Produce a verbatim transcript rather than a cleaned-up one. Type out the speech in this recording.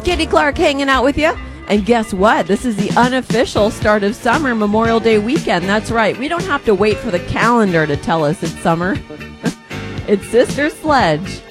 Kitty Clark hanging out with you. And guess what? This is the unofficial start of summer, Memorial Day weekend. That's right. We don't have to wait for the calendar to tell us it's summer. It's Sister Sledge.